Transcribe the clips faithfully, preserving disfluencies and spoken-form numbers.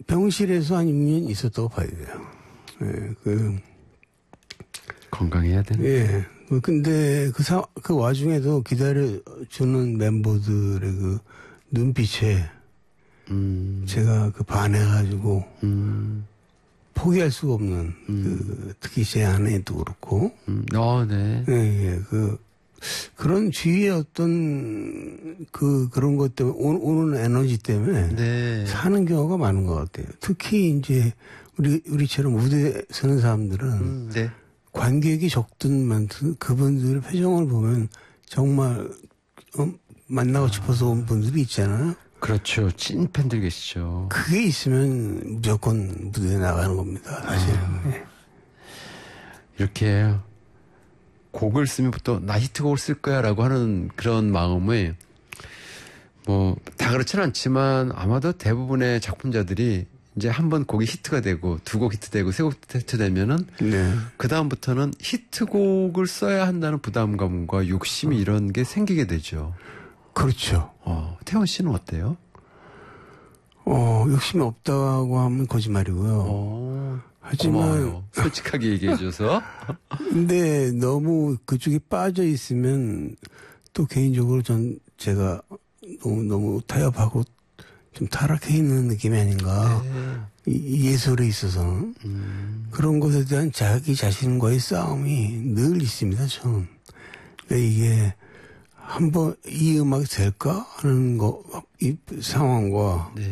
병실에서 한 육 년 있었다고 봐야 돼요. 예, 그. 건강해야 되는. 예. 근데 그 사, 그 와중에도 기다려주는 멤버들의 그 눈빛에 음. 제가 그 반해가지고 음. 포기할 수가 없는 음. 그 특히 제 아내도 그렇고. 음. 어, 네. 예, 예. 그 그런 주위의 어떤 그 그런 것 때문에 오, 오는 에너지 때문에 네. 사는 경우가 많은 것 같아요. 특히 이제 우리 우리처럼 무대에 서는 사람들은 음, 네. 관객이 적든 많든 그분들의 표정을 보면 정말 어, 만나고 싶어서 온 분들이 있잖아요. 그렇죠. 찐 팬들 계시죠. 그게 있으면 무조건 무대에 나가는 겁니다. 사실은. 아, 네. 이렇게 곡을 쓰면 또 나 히트곡을 쓸 거야 라고 하는 그런 마음에 뭐 다 그렇지는 않지만 아마도 대부분의 작품자들이 이제 한 번 곡이 히트가 되고 두 곡 히트되고 세 곡 히트되면은 네. 그 다음부터는 히트곡을 써야 한다는 부담감과 욕심이 어. 이런 게 생기게 되죠. 그렇죠. 어, 태원 씨는 어때요? 어, 욕심이 없다고 하면 거짓말이고요. 어, 하지만 고마워요. 솔직하게 얘기해줘서. 근데 너무 그쪽에 빠져 있으면 또 개인적으로 전 제가 너무 너무 타협하고 좀 타락해 있는 느낌이 아닌가. 네. 이, 예술에 있어서는 음. 그런 것에 대한 자기 자신과의 싸움이 늘 있습니다. 저는. 근데 이게 한번 이 음악이 될까 하는 거, 이 상황과 네.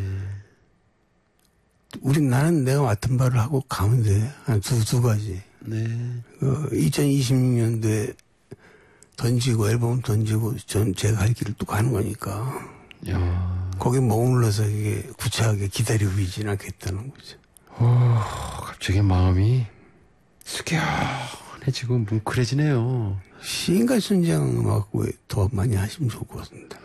우리 나는 내가 맡은 바를 하고 가면 돼. 한 두, 두 가지. 네. 어, 이천이십육 년도에 던지고 앨범 던지고 전 제가 할 길을 또 가는 거니까. 야. 거기 머물러서 이게 구차하게 기다리고 있지는 않겠다는 거죠. 오, 갑자기 마음이 숙연해지고 뭉클해지네요. 시인과 춘장 음악 왜 더 많이 하시면 좋을 것 같습니다.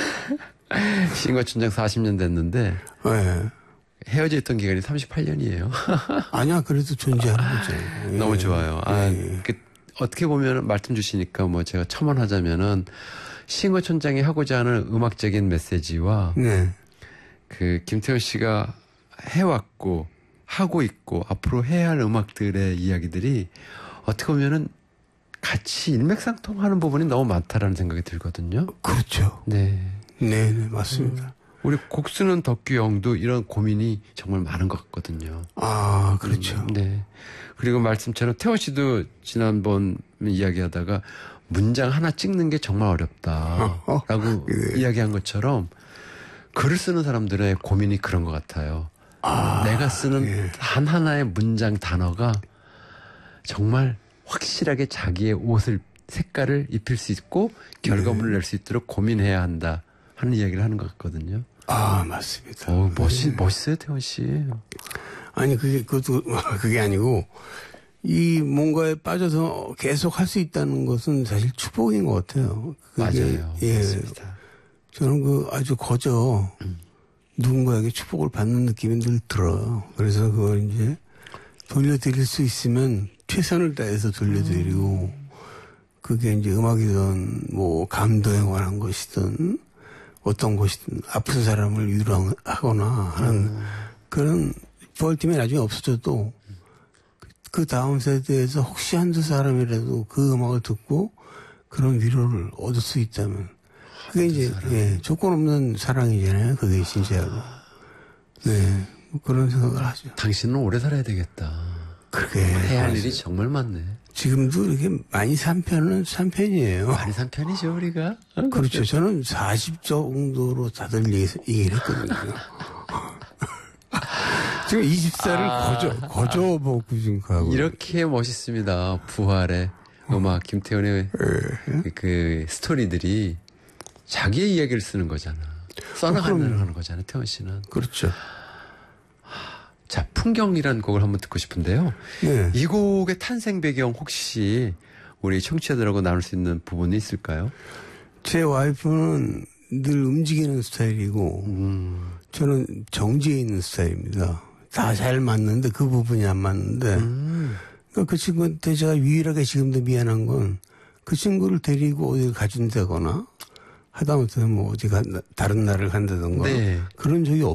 시인과 춘장 사십 년 됐는데 네. 헤어져 있던 기간이 삼십팔 년이에요. 아니야, 그래도 존재하는 거죠. 예. 너무 좋아요. 아, 예. 그, 어떻게 보면 말씀 주시니까 뭐 제가 첨언하자면은 시인과 춘장이 하고자 하는 음악적인 메시지와 네. 그 김태현 씨가 해왔고 하고 있고 앞으로 해야 할 음악들의 이야기들이 어떻게 보면은 같이 일맥상통하는 부분이 너무 많다라는 생각이 들거든요. 그렇죠. 네. 네, 네 맞습니다. 음, 우리 곡 쓰는 덕규 형도 이런 고민이 정말 많은 것 같거든요. 아, 그렇죠. 음, 네. 그리고 말씀처럼 태원 씨도 지난번 이야기하다가 문장 하나 찍는 게 정말 어렵다라고 어, 어, 네. 이야기한 것처럼 글을 쓰는 사람들의 고민이 그런 것 같아요. 아, 내가 쓰는 예. 단 하나의 문장 단어가 정말 확실하게 자기의 옷을 색깔을 입힐 수 있고 결과물을 네. 낼 수 있도록 고민해야 한다 하는 이야기를 하는 것 같거든요. 아 맞습니다. 어, 멋있, 네. 멋있어요 태원 씨. 아니 그게 그것도 그게 아니고 이 뭔가에 빠져서 계속 할 수 있다는 것은 사실 축복인 것 같아요. 그게, 맞아요. 예, 맞습니다. 저는 그 아주 거저 음. 누군가에게 축복을 받는 느낌이 늘 들어요. 그래서 그걸 이제 돌려드릴 수 있으면 최선을 다해서 돌려드리고 음. 그게 이제 음악이든 뭐 감동에 관한 것이든 어떤 것이든 아픈 사람을 위로하거나 하는 음. 그런 부활팀이 나중에 없어져도 그 다음 세대에서 혹시 한두 사람이라도 그 음악을 듣고 그런 위로를 얻을 수 있다면 그게 이제 예, 조건 없는 사랑이잖아요. 그게 진짜로. 네, 뭐 그런 생각을 하죠. 당신은 오래 살아야 되겠다. 그렇게 해야 할 일이 정말 많네. 지금도 이렇게 많이 산 편은 산 편이에요. 많이 산 편이죠 우리가. 그렇죠. 저는 사십 정도로 다들 얘기를 했거든요. 지금 이십 살을 아, 거저 거저 먹고 지금 가고. 이렇게 멋있습니다. 부활의 음악 김태훈의 그, 그 스토리들이 자기의 이야기를 쓰는 거잖아. 써나가는 하는 거잖아. 태원 씨는. 그렇죠. 자, 풍경이라는 곡을 한번 듣고 싶은데요. 네. 이 곡의 탄생 배경 혹시 우리 청취자들하고 나눌 수 있는 부분이 있을까요? 제 와이프는 늘 움직이는 스타일이고 음. 저는 정지해 있는 스타일입니다. 다 잘 맞는데 그 부분이 안 맞는데 음. 그러니까 그 친구한테 제가 유일하게 지금도 미안한 건 그 친구를 데리고 어디 가준다거나 하다못해 뭐 어디 가, 다른 나라를 간다던가 네. 그런 적이 없,